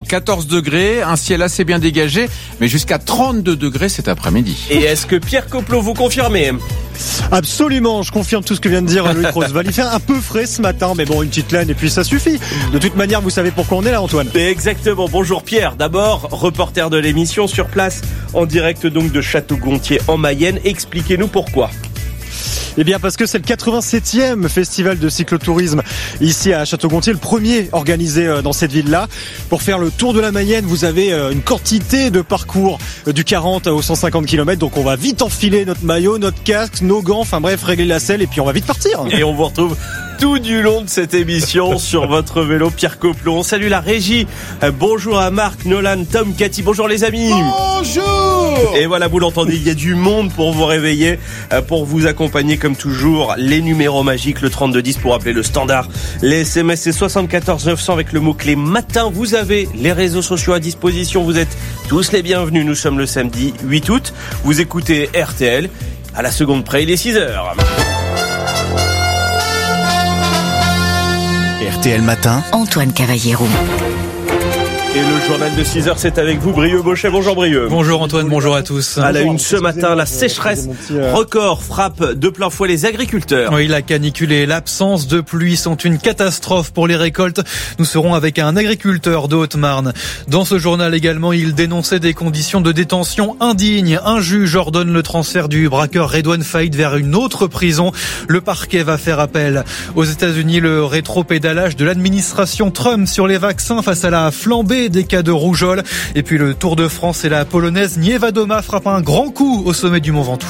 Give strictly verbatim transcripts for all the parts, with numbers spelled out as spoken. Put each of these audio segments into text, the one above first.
quatorze degrés, un ciel assez bien dégagé, mais jusqu'à trente-deux degrés cet après-midi. Et est-ce que Pierre Coplot, vous confirmez ? Absolument, je confirme tout ce que vient de dire Loïc Roosevelt. Il fait un peu frais ce matin, mais bon, une petite laine et puis ça suffit. De toute manière, vous savez pourquoi on est là, Antoine. Exactement. Bonjour Pierre. D'abord, reporter de l'émission sur place, en direct donc de Château-Gontier en Mayenne. Expliquez-nous pourquoi. Eh bien parce que c'est le quatre-vingt-septième festival de cyclotourisme ici à Château-Gontier, le premier organisé dans cette ville-là. Pour faire le tour de la Mayenne, vous avez une quantité de parcours du quarante au cent cinquante kilomètres. Donc on va vite enfiler notre maillot, notre casque, nos gants, enfin bref, régler la selle et puis on va vite partir. Et on vous retrouve tout du long de cette émission sur votre vélo, Pierre Coplot. On salue la régie. Bonjour à Marc, Nolan, Tom, Cathy. Bonjour les amis. Bonjour. Et voilà, vous l'entendez, il y a du monde pour vous réveiller, pour vous accompagner comme toujours. Les numéros magiques, le trente-deux dix pour appeler le standard. Les S M S, c'est soixante-quatorze neuf cents avec le mot-clé matin. Vous avez les réseaux sociaux à disposition. Vous êtes tous les bienvenus. Nous sommes le samedi huit août. Vous écoutez R T L. À la seconde près, il est six heures. R T L Matin, Antoine Cavallero. Et le journal de six heures, c'est avec vous, Brieux Bochet. Bonjour Brieux. Bonjour Antoine, bonjour à tous. À la une ce matin, la sécheresse record frappe de plein fouet les agriculteurs. Oui, la canicule et l'absence de pluie sont une catastrophe pour les récoltes. Nous serons avec un agriculteur de Haute-Marne. Dans ce journal également, il dénonçait des conditions de détention indignes. Un juge ordonne le transfert du braqueur Redouane Faïd vers une autre prison. Le parquet va faire appel. Aux États-Unis, le rétropédalage de l'administration Trump sur les vaccins face à la flambée des cas de rougeole. Et puis le Tour de France et la polonaise Niewiadoma frappe un grand coup au sommet du Mont Ventoux.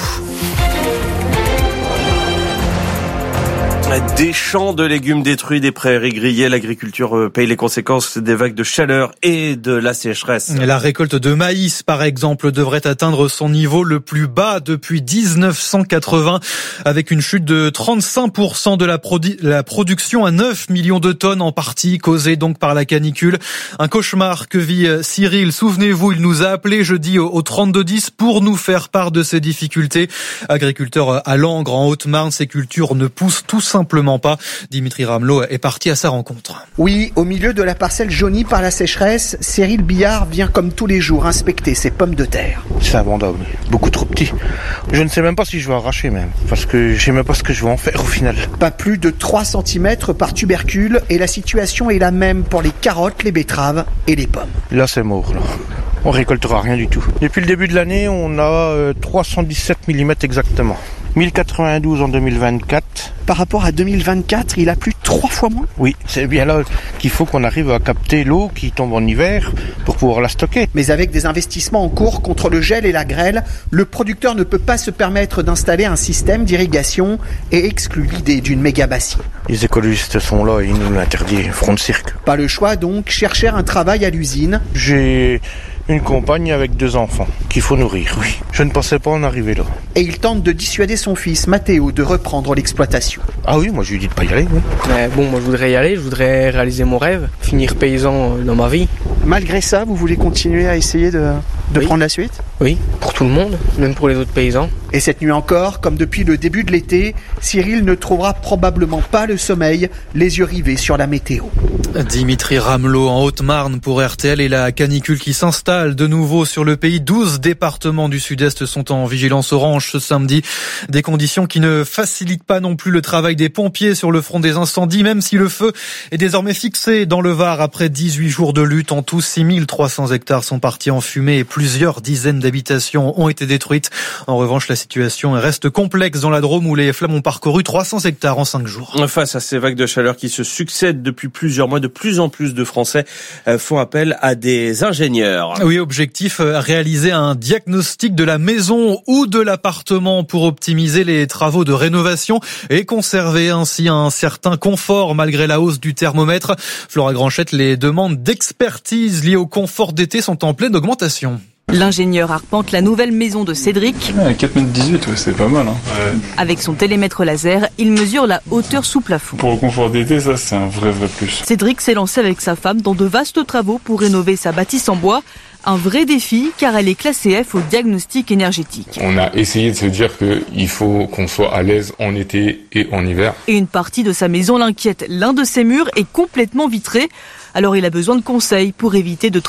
Des champs de légumes détruits, des prairies grillées, l'agriculture paye les conséquences des vagues de chaleur et de la sécheresse. La récolte de maïs, par exemple, devrait atteindre son niveau le plus bas depuis dix-neuf cent quatre-vingts, avec une chute de trente-cinq pour cent de la, produ- la production à neuf millions de tonnes, en partie causée donc par la canicule. Un cauchemar que vit Cyril. Souvenez-vous, il nous a appelé jeudi au trente-deux dix pour nous faire part de ses difficultés. Agriculteur à Langres, en Haute-Marne, ses cultures ne poussent tout simplement Simplement pas. Dimitri Ramelot est parti à sa rencontre. Oui, au milieu de la parcelle jaunie par la sécheresse, Cyril Billard vient comme tous les jours inspecter ses pommes de terre. C'est abandonnable, beaucoup trop petit. Je ne sais même pas si je vais arracher même, parce que je sais même pas ce que je vais en faire au final. Pas plus de trois centimètres par tubercule et la situation est la même pour les carottes, les betteraves et les pommes. Là c'est mort, là. On récoltera rien du tout. Depuis le début de l'année, on a euh, trois cent dix-sept millimètres exactement. mille quatre-vingt-douze en deux mille vingt-quatre. Par rapport à deux mille vingt-quatre, il a plu trois fois moins. Oui, c'est bien là qu'il faut qu'on arrive à capter l'eau qui tombe en hiver pour pouvoir la stocker. Mais avec des investissements en cours contre le gel et la grêle, le producteur ne peut pas se permettre d'installer un système d'irrigation et exclut l'idée d'une méga bassine. Les écologistes sont là et ils nous l'interdisent, front de cirque. Pas le choix donc, chercher un travail à l'usine. J'ai une compagne avec deux enfants qu'il faut nourrir, oui. Je ne pensais pas en arriver là. Et il tente de dissuader son fils, Mathéo, de reprendre l'exploitation. Ah oui, moi je lui dis de pas y aller. Oui. Mais bon, moi je voudrais y aller, je voudrais réaliser mon rêve, finir paysan dans ma vie. Malgré ça, vous voulez continuer à essayer de, de oui. prendre la suite ? Oui, pour tout le monde, même pour les autres paysans. Et cette nuit encore, comme depuis le début de l'été, Cyril ne trouvera probablement pas le sommeil, les yeux rivés sur la météo. Dimitri Ramelot en Haute-Marne pour R T L et la canicule qui s'installe de nouveau sur le pays. douze départements du sud-est sont en vigilance orange ce samedi. Des conditions qui ne facilitent pas non plus le travail des pompiers sur le front des incendies, même si le feu est désormais fixé dans le Var après dix-huit jours de lutte. En tout, six mille trois cents hectares sont partis en fumée et plusieurs dizaines d'habitations ont été détruites. En revanche, la situation reste complexe dans la Drôme où les flammes ont parcouru trois cents hectares en cinq jours. Face à ces vagues de chaleur qui se succèdent depuis plusieurs mois, de plus en plus de Français font appel à des ingénieurs. Oui, objectif, réaliser un diagnostic de la maison ou de l'appartement pour optimiser les travaux de rénovation et conserver ainsi un certain confort malgré la hausse du thermomètre. Flora Granchette, les demandes d'expertise liées au confort d'été sont en pleine augmentation. L'ingénieur arpente la nouvelle maison de Cédric. Ouais, quatre mètres dix-huit, ouais, c'est pas mal. Hein. Ouais. Avec son télémètre laser, il mesure la hauteur sous plafond. Pour le confort d'été, ça c'est un vrai vrai plus. Cédric s'est lancé avec sa femme dans de vastes travaux pour rénover sa bâtisse en bois. Un vrai défi car elle est classée F au diagnostic énergétique. On a essayé de se dire qu'il faut qu'on soit à l'aise en été et en hiver. Et une partie de sa maison l'inquiète. L'un de ses murs est complètement vitré. Alors il a besoin de conseils pour éviter de